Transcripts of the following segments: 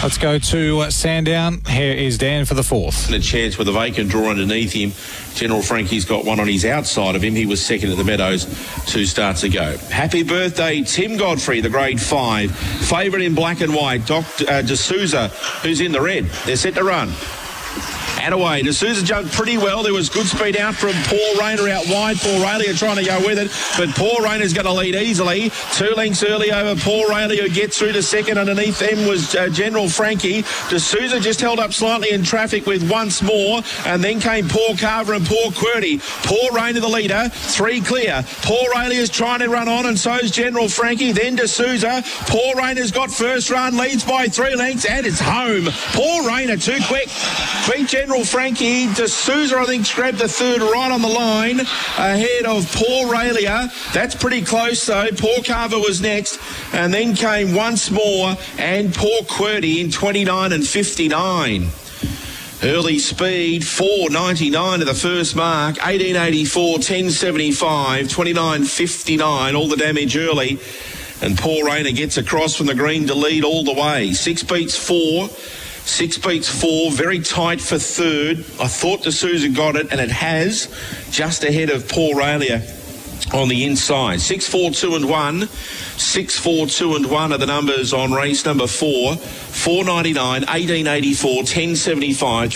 Let's go to Sandown. Here is Dan for the fourth. And a chance with a vacant draw underneath him. General Frankie's got one on his outside of him. He was second at the Meadows 2 starts ago. Happy birthday, Tim Godfrey, the grade 5. Favourite in black and white, Dr. D'Souza, who's in the red. They're set to run. And away. D'Souza jumped pretty well. There was good speed out from Paul Rayner out wide. Paul Rayner trying to go with it, but Paul Rayner's going to lead easily. 2 lengths early over Paul Rayner, who gets through to second. Underneath them was General Frankie. D'Souza just held up slightly in traffic with Once More, and then came Paul Carver and Paul Qwerty. Paul Rayner the leader, 3 clear. Paul Rayner is trying to run on, and so is General Frankie. Then D'Souza. Paul Rayner's got first run, leads by 3 lengths, and it's home. Paul Rayner too quick. Beat General Frankie. D'Souza, I think, grabbed the third right on the line ahead of Paul Rayner. That's pretty close, though. Paul Carver was next, and then came Once More and Paul Qwerty in 29 and 59. Early speed, 4.99 to the first mark, 18.84, 10.75, 29.59, all the damage early. And Paul Rayner gets across from the green to lead all the way. 6 beats 4. 6 beats 4, very tight for third. I thought D'Souza got it, and it has, just ahead of Paul Rayner on the inside. 6, 4, 2 and 1. 6, 4, 2 and 1 are the numbers on race number 4. 4.99, 18.84, 10.75,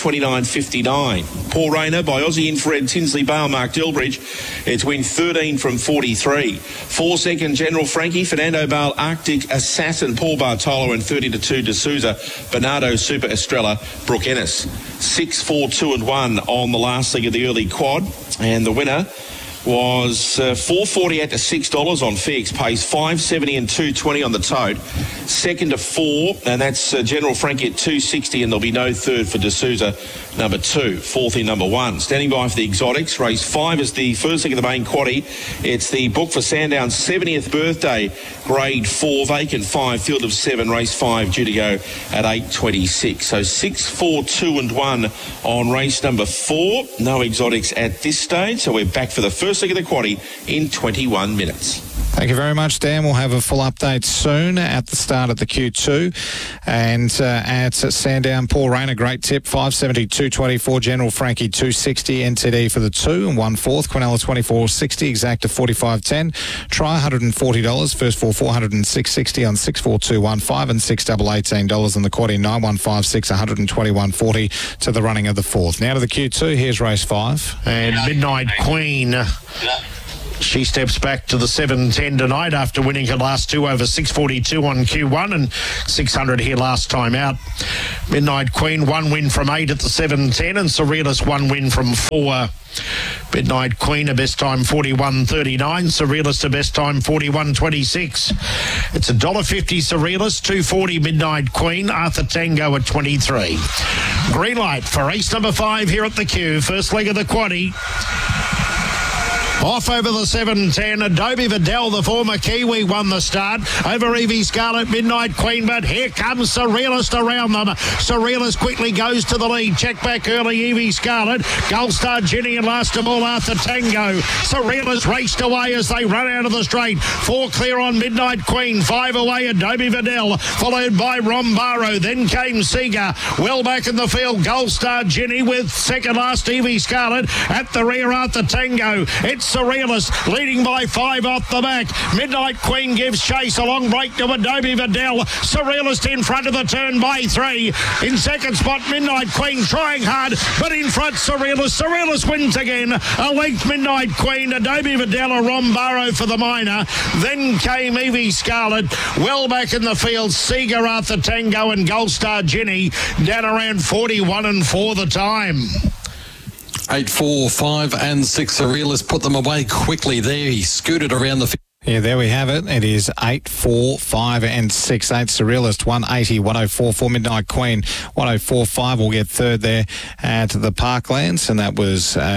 29.59. Paul Rayner by Aussie Infrared, Tinsley Bale, Mark Delbridge. It's win 13 from 43. 4 second, General Frankie, Fernando Bale, Arctic Assassin, Paul Bartolo, and 30-2 D'Souza, Bernardo Super Estrella, Brooke Ennis. 6, 4, 2 and 1 on the last leg of the early quad, and the winner was $4.48 to $6 on fixed pace, $5.70 and $2.20 on the tote. Second to 4, and that's General Frankie at $2.60, and there'll be no third for D'Souza, number 2. Fourth in number 1. Standing by for the exotics. Race 5 is the first leg of the main quaddie. It's the book for Sandown's 70th birthday, grade 4, vacant 5, field of 7, race 5 due to go at 8.26. So 6, 4, 2 and 1 on race number 4. No exotics at this stage, so we're back for the first leg of the quaddie in 21 minutes. Thank you very much, Dan. We'll have a full update soon at the start of the Q2. And at Sandown, Paul Rayner, great tip, 5.70, 2.24. General Frankie, 2.60. NTD for the 2 and 1/4. Quinella, 24.60. Exacta, 45.10. Try, $140. First 4, $406.60 on 64215 and 6 double $18 on the quad in 9156, 121.40 to the running of the 4th. Now to the Q2. Here's race 5. And Midnight Queen. She steps back to the 7.10 tonight after winning her last 2 over 6.42 on Q1 and 600 here last time out. Midnight Queen, 1 win from 8 at the 7.10, and Surrealist 1 win from 4. Midnight Queen, a best time 41.39. Surrealist, a best time 41.26. It's $1.50 Surrealist, $2.40 Midnight Queen. Arthur Tango at 23. Green light for race number 5 here at the Q. First leg of the quaddie. Off over the 7.10, Adobe Vidal, the former Kiwi, won the start. Over Evie Scarlet, Midnight Queen, but here comes Surrealist around them. Surrealist quickly goes to the lead. Check back early, Evie Scarlet. Gold Star Ginny, and last of all, Arthur Tango. Surrealist raced away as they run out of the straight. 4 clear on Midnight Queen. 5 away, Adobe Vidal, followed by Rombaro. Then came Seeger. Well back in the field, Gold Star Ginny with second last, Evie Scarlet. At the rear, Arthur Tango. It's Surrealist leading by 5 off the back. Midnight Queen gives chase. A long break to Adobe Vidal. Surrealist in front of the turn by 3. In second spot, Midnight Queen trying hard, but in front, Surrealist. Surrealist wins again. A length, Midnight Queen. Adobe Vidal, Rombaro for the minor. Then came Evie Scarlet. Well back in the field, Seeger, Arthur Tango, and Gold Star Ginny down around 41 and 4 the time. 8, 4, 5 and 6. Surrealist put them away quickly there. He scooted around the field. Yeah, there we have it. It is 8, 4, 5 and 6. 8 Surrealist, 180, 104 for Midnight Queen. 104.5 will get third there at the Parklands, and that was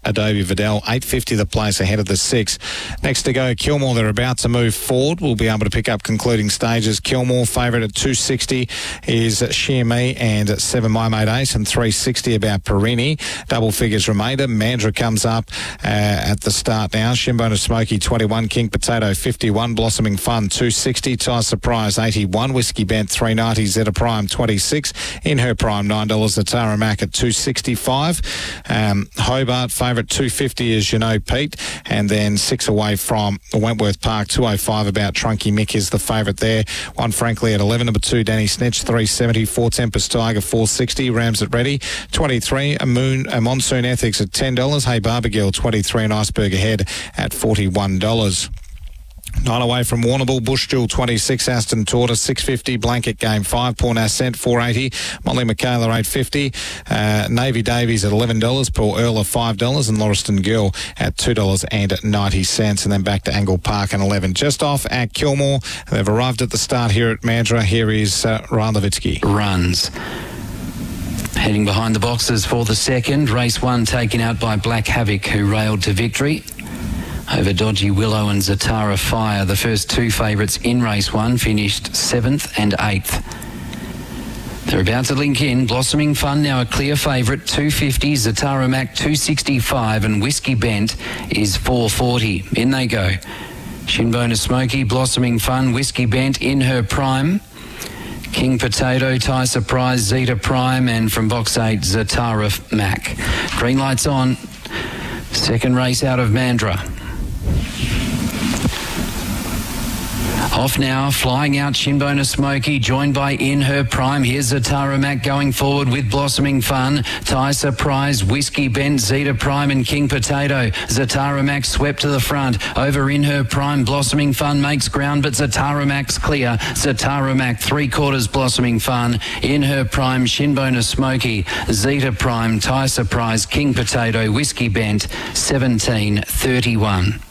Adobe Vidal, 8.50 the place ahead of the 6. Next to go, Kilmore. They're about to move forward. We'll be able to pick up concluding stages. Kilmore, favourite at 260 is Sheer Me and 7 My Mate Ace, and 360 about Perini. Double figures remainder. Mandra comes up at the start now. Shimbona Smoky, 21. King Potato, 51. Blossoming Fun, 260. Tie Surprise, 81. Whiskey Bent, 390. Zeta Prime, 26. In Her Prime, $9. Zatara Mac at 265. Hobart, favourite 250 is Pete, and then 6 away from Wentworth Park, 205 about Trunky Mick is the favourite there. One Frankly at 11. Number 2 Danny Snitch, 370. 4 Tempest Tiger, 460. Rams at Ready, 23. A Monsoon Ethics at $10. Hey Barbergill, 23. And Iceberg Ahead at $41. 9 away from Warrnambool, Bush Jewel, 26. Aston Tortoise, 650. Blanket Game, 5. Paul Ascent, 480. Molly Michaela, 850. Navy Davies at $11. Paul Earl, $5. And Lauriston Girl at $2.90. And then back to Angle Park and 11. Just off at Kilmore. They've arrived at the start here at Mandurah. Here is Ryan Levitsky. Runs. Heading behind the boxes for the second. Race 1 taken out by Black Havoc, who railed to victory over Dodgy Willow and Zatara Fire. The first 2 favourites in race 1 finished 7th and 8th. They're about to link in. Blossoming Fun now a clear favourite, 250. Zatara Mac 265, and Whiskey Bent is 440. In they go. Shinbona Smoky, Blossoming Fun, Whiskey Bent, In Her Prime, King Potato, Tie Surprise, Zeta Prime, and from box 8, Zatara Mac. Green lights on. Second race out of Mandurah. Off now, flying out Shinbona Smoky, joined by In Her Prime. Here's Zatara Mac going forward with Blossoming Fun. Tie Surprise, Whiskey Bent, Zeta Prime and King Potato. Zatara Mac swept to the front. Over In Her Prime, Blossoming Fun makes ground, but Zatara Mac's clear. Zatara Mac, 3/4 Blossoming Fun. In Her Prime, Shinbona Smoky, Zeta Prime, Tie Surprise, King Potato, Whiskey Bent, 17.31.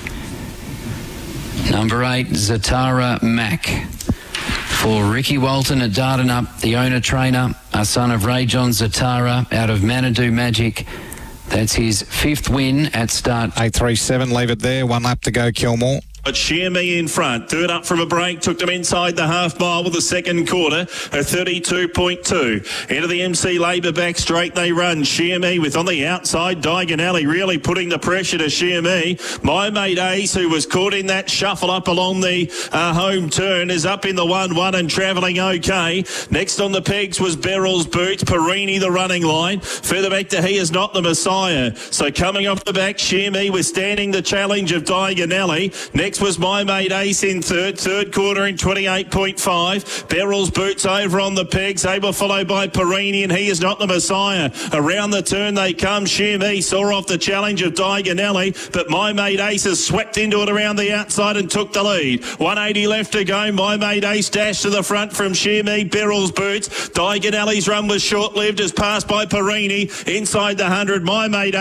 Number 8, Zatara Mac. For Ricky Walton at Dardanup, the owner-trainer, a son of Ray John Zatara out of Manadoo Magic. That's his 5th win at start. 8.37, leave it there. 1 lap to go, Kilmore. But Sheer Me in front. Third up from a break. Took them inside the half mile with the second quarter. A 32.2. Into the MC Labour back straight they run. Sheer Me with on the outside. Diagonally really putting the pressure to Sheer Me. My Mate Ace, who was caught in that shuffle up along the home turn, is up in the 1-1 and travelling okay. Next on the pegs was Beryl's Boots. Perini the running line. Further back to He Is Not the Messiah. So coming off the back, Sheer Me withstanding the challenge of Diagonally. Next was My Mate Ace in third quarter in 28.5. Beryl's Boots over on the pegs. They were followed by Perini and He Is Not the Messiah. Around the turn they come. Sheer Me saw off the challenge of Diagonally, but My Mate Ace has swept into it around the outside and took the lead. 180 left to go. My Mate Ace dashed to the front from Sheer Me. Beryl's Boots. Diagonally's run was short-lived as passed by Perini inside the 100. My Mate